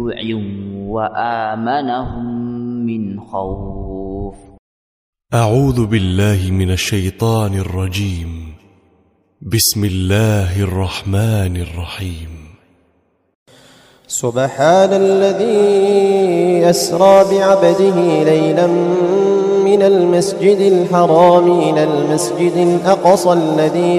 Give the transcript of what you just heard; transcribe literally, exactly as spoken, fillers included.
وآمنهم من خوف. أعوذ بالله من الشيطان الرجيم. بسم الله الرحمن الرحيم. سبحان الذي أسرى بعبده ليلا من المسجد الحرام إلى المسجد الأقصى الذي